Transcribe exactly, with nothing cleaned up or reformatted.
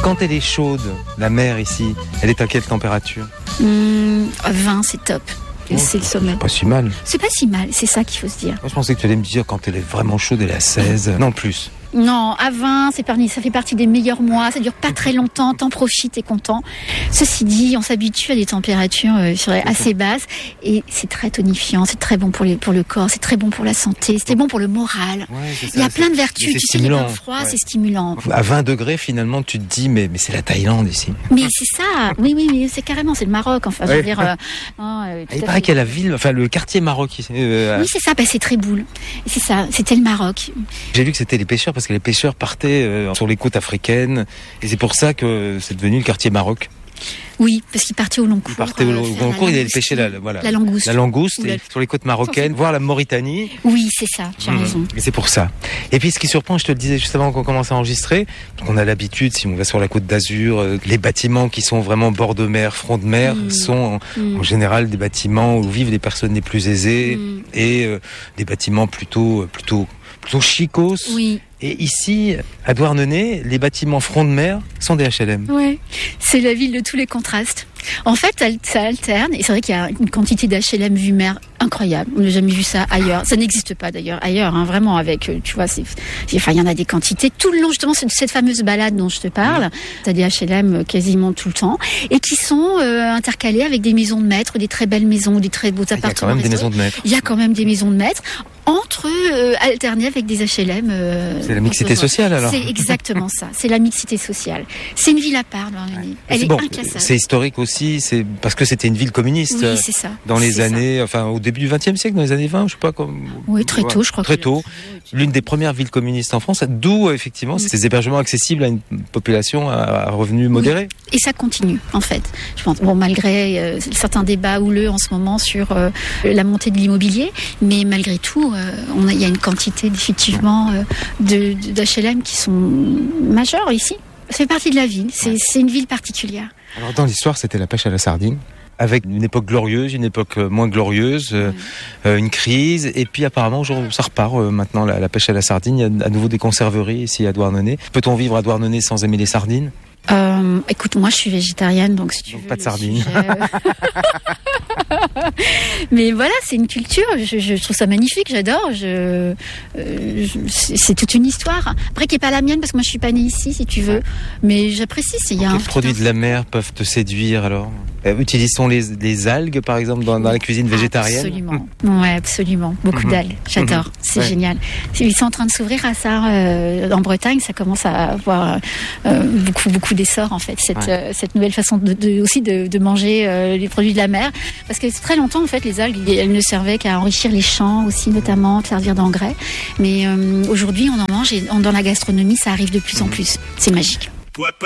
Quand elle est chaude, la mer ici, elle est à quelle température ? Mmh, vingt, c'est top. Oh, c'est le sommet. C'est pas si mal. C'est pas si mal, c'est ça qu'il faut se dire. Moi, je pensais que tu allais me dire quand elle est vraiment chaude, elle est à seize. Non, plus. Non, à vingt, c'est parmi, ça fait partie des meilleurs mois. Ça dure pas très longtemps, t'en profites, t'es content. Ceci dit, on s'habitue à des températures euh, assez basses et c'est très tonifiant, c'est très bon pour, les, pour le corps, c'est très bon pour la santé, c'est bon pour le moral. Ouais, ça, il y a plein de vertus. Tu sais, il y a le froid, ouais. C'est stimulant. À vingt degrés, finalement, tu te dis, mais, mais c'est la Thaïlande ici. Mais c'est ça. Oui, oui, mais c'est carrément, c'est le Maroc. Enfin, ouais. Je veux dire. Euh, non, euh, il paraît qu'il y a la ville, enfin le quartier Maroc ici. Euh, oui, c'est ça. Bah, c'est Tréboul. C'est ça. C'était le Maroc. J'ai lu que c'était les pêcheurs parce que les pêcheurs partaient euh, sur les côtes africaines et c'est pour ça que c'est devenu le quartier Maroc. Oui, parce qu'il partait au long cours. Il partait au long cours, il allait pêcher la, voilà, la langouste. La langouste, et sur les côtes marocaines, voire la Mauritanie. Oui, c'est ça, tu as mmh. raison. Et c'est pour ça. Et puis ce qui surprend, je te le disais juste avant qu'on commence à enregistrer, on a l'habitude, si on va sur la côte d'Azur, euh, les bâtiments qui sont vraiment bord de mer, front de mer, mmh. sont en, mmh. en général des bâtiments où vivent les personnes les plus aisées mmh. et euh, des bâtiments plutôt, plutôt, plutôt chicos. Oui. Et ici, à Douarnenez, les bâtiments front de mer sont des H L M. Ouais, c'est la ville de tous les contrastes. En fait, ça alterne, et c'est vrai qu'il y a une quantité d'H L M vue mer incroyable. On n'a jamais vu ça ailleurs. Ça n'existe pas d'ailleurs ailleurs, hein, vraiment. Avec, tu vois, c'est, enfin, il y en a des quantités tout le long justement de cette fameuse balade dont je te parle. Mmh. T'as des H L M quasiment tout le temps, et qui sont euh, intercalés avec des maisons de maîtres, des très belles maisons, des très beaux appartements. Il y a quand même des maisons de maîtres. Il y a quand même des maisons de maîtres. Entre euh, alternés avec des H L M. Euh, c'est la mixité sociale alors. C'est exactement ça. C'est la mixité sociale. C'est une ville à part, Douarnenez. Elle c'est est bon, inclassable. C'est historique aussi. C'est parce que c'était une ville communiste. Oui, c'est ça. Dans les c'est années, ça. enfin au début du vingtième siècle, dans les années vingt, je sais pas comme. Oui, très tôt, je crois. Très tôt. L'une des premières villes communistes en France, d'où effectivement oui. ces hébergements accessibles à une population à revenus modérés. Oui. Et ça continue, en fait. Je pense, bon, malgré euh, certains débats houleux en ce moment sur euh, la montée de l'immobilier, mais malgré tout, euh, on a, il y a une quantité effectivement euh, de, de, d'H L M qui sont majeures ici. Ça fait partie de la ville. C'est, ouais. c'est une ville particulière. Alors dans l'histoire, c'était la pêche à la sardine. Avec une époque glorieuse, une époque moins glorieuse, euh, euh, une crise, et puis apparemment ça repart euh, maintenant la, la pêche à la sardine. Il y a à nouveau des conserveries ici à Douarnenez. Peut-on vivre à Douarnenez sans aimer les sardines ? Euh, écoute, moi je suis végétarienne, donc si tu donc veux, pas de sardines. Sujet... Mais voilà, c'est une culture. Je, je trouve ça magnifique, j'adore. Je, euh, je, c'est, c'est toute une histoire. Après, qui est pas la mienne parce que moi je suis pas née ici, si tu veux. Mais j'apprécie. C'est, y a quels un produits de la mer peuvent te séduire alors ? euh, Utilisons les, les algues par exemple dans, dans la cuisine végétarienne. Absolument. Ouais, absolument. Beaucoup mmh. d'algues. J'adore. Mmh. C'est ouais. génial. Ils sont en train de s'ouvrir à ça euh, en Bretagne. Ça commence à avoir euh, beaucoup, beaucoup d'essor en fait. Cette, ouais. euh, cette nouvelle façon de, de, aussi de, de manger euh, les produits de la mer. Parce que très longtemps en fait, les algues, elles ne servaient qu'à enrichir les champs aussi, notamment, servir d'engrais. Mais euh, aujourd'hui, on en mange et dans la gastronomie, ça arrive de plus en plus. C'est magique.